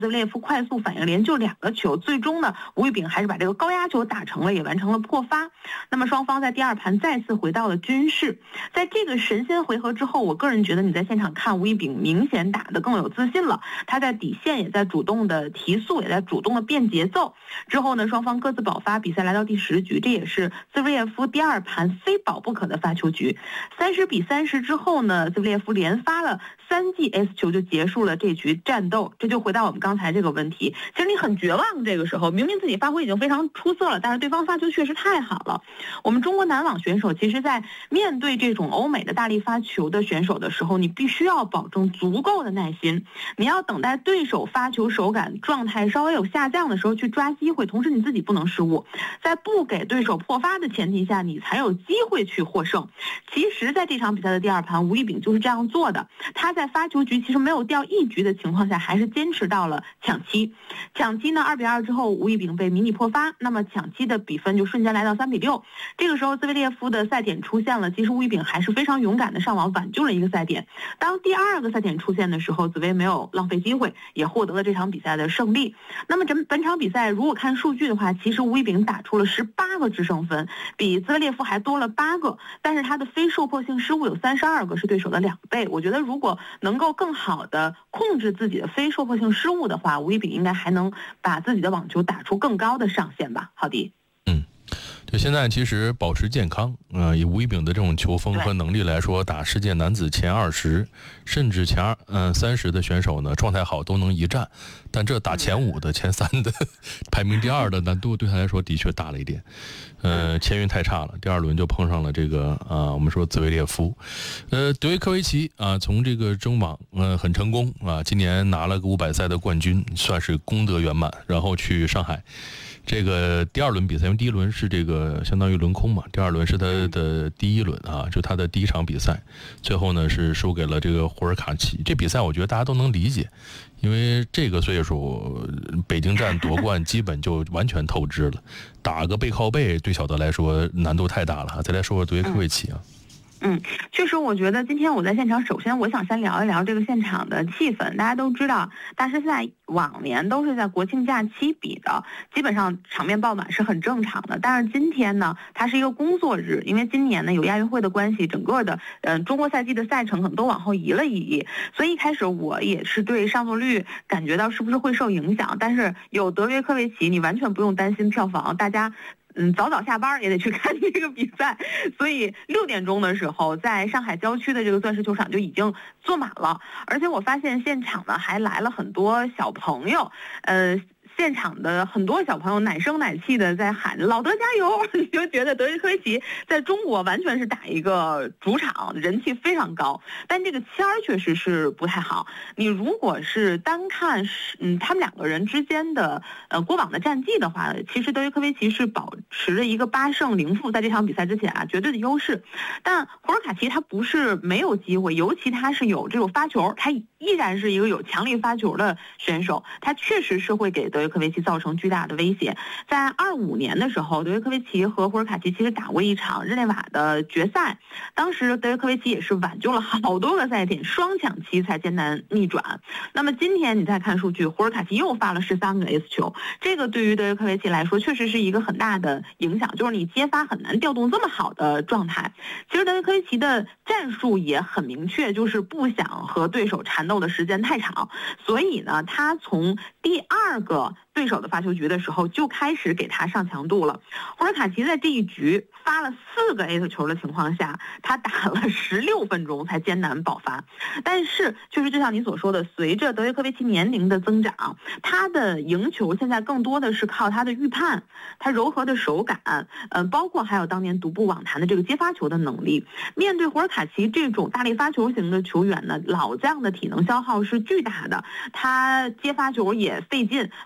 兹维列夫快速反应，连救2个球，最终呢，吴玉炳还是把这个高压球打成了，也完成了破发。那么双方在第2盘再次回到了均势。在这个神仙回合之后，我个人觉得你在现场看吴玉炳明显打得更有自信了，他在底线也在主动的提速，也在主动的变节奏。之后呢，双方各自保发，比赛来到第10局，这也是兹维列夫第2盘非保不可的发球局。30-30之后呢，兹维列夫连发了3记 S 球就结束了这局战斗。这就回到我们刚才这个问题，其实你很绝望，这个时候明明自己发挥已经非常出色了，但是对方发球确实太好了。我们中国男网选手其实在面对这种欧美的大力发球的选手的时候，你必须要保证足够的耐心，你要等待对手发球手感状态稍微有下降的时候去抓机会，同时你自己不能失误，在不给对手破发的前提下，你才有机会去获胜。其实在这场比赛的第2盘，吴玉炳就是这样做的，他在发球局其实没有掉1局的情况下，还是坚持到了抢七。抢七呢2-2之后，吴玉炳被迷你破发，那么抢七的比分就瞬间来到3-6。这个时候兹维列夫的赛点出现了，其实吴玉炳还是非常勇敢的上网挽救了一个赛点。当第2个赛点出现的时候，紫薇没有浪费机会，也获得了这场比赛的胜利。那么本场比赛如果看数据的话，其实吴玉炳打出了18个制胜分，比兹维列夫还多了8个，但是他的非受迫性失误有32个，是对手的2倍。我觉得如果能够更好的控制自己的非受迫性失误的话，吴玉炳应该还能把自己的网球打出更高的上限吧。好的。 就现在其实保持健康，以吴玉炳的这种球风和能力来说，打世界男子前20甚至前30的选手呢，状态好都能一战，但这打前5的、前3的，排名第2的难度对他来说的确大了一点。签运太差了，第2轮就碰上了这个我们说兹维列夫。德约科维奇从这个中网很成功今年拿了个500赛的冠军，算是功德圆满，然后去上海。这个第2轮比赛，因为第1轮是这个相当于轮空嘛，第2轮是他的第1轮就他的第1场比赛，最后呢是输给了这个胡尔卡奇。这比赛我觉得大家都能理解，因为这个岁数北京站夺冠基本就完全透支了，打个背靠背对小德来说难度太大了。再来说说德约科维奇确实，我觉得今天我在现场，首先我想先聊一聊这个现场的气氛。大家都知道，大师赛往年都是在国庆假期比的，基本上场面爆满是很正常的。但是今天呢，它是一个工作日，因为今年呢有亚运会的关系，整个的中国赛季的赛程可能都往后移了一移，所以一开始我也是对上座率感觉到是不是会受影响。但是有德约科维奇，你完全不用担心票房，大家早早下班也得去看这个比赛，所以6点钟的时候，在上海郊区的这个钻石球场就已经坐满了，而且我发现现场呢还来了很多小朋友，现场的很多小朋友奶声奶气的在喊老德加油，你就觉得德约科维奇在中国完全是打一个主场，人气非常高，但这个签儿确实是不太好。你如果是单看他们2个人之间的过往的战绩的话，其实德约科维奇是保持着一个8胜0负，在这场比赛之前绝对的优势。但胡尔卡奇他不是没有机会，尤其他是有这种发球，他依然是一个有强力发球的选手，他确实是会给德约科维奇造成巨大的威胁。在25年的时候，德约科维奇和胡尔卡奇其实打过一场日内瓦的决赛，当时德约科维奇也是挽救了好多个赛点，双抢七才艰难逆转。那么今天你再看数据，胡尔卡奇又发了13个 S 球，这个对于德约科维奇来说确实是一个很大的影响，就是你接发很难调动这么好的状态。其实德约科维奇的战术也很明确，就是不想和对手缠斗的时间太长，所以呢，他从第2个对手的发球局的时候就开始给他上强度了。胡尔卡奇在这一局发了4个 S 球的情况下，他打了16分钟才艰难爆发。但是确实就像你所说的，随着德约科维奇年龄的增长，他的赢球现在更多的是靠他的预判，他柔和的手感，包括还有当年独步网坛的这个接发球的能力。面对胡尔卡奇这种大力发球型的球员呢，老将的体能消耗是巨大的，他接发球也费劲，对手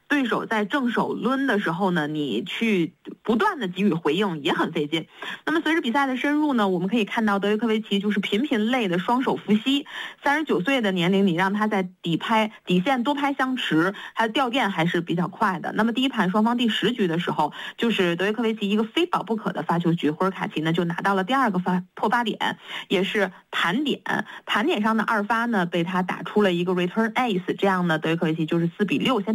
有在正手抡的时候呢，你去不断的给予回应也很费劲。那么随着比赛的深入呢，我们可以看到德约科维奇就是频频累的双手伏羲，39岁的年龄，你让他在底线多拍相持，他的掉电还是比较快的。那么第一盘双方第10局的时候，就是德约科维奇一个非保不可的发球局，霍尔卡奇呢就拿到了第2个破发点，也是盘点上的2发呢被他打出了一个 return ace， 这样呢德约科维奇就是4-6先